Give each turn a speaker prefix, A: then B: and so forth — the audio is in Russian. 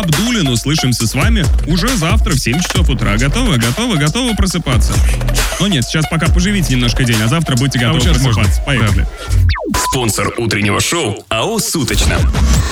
A: Абдуллин. Услышимся с вами уже завтра в 7 часов утра. Готовы просыпаться? Но нет, сейчас пока поживите немножко день, а завтра будьте готовы просыпаться. Поехали.
B: Спонсор утреннего шоу АО «Суточно».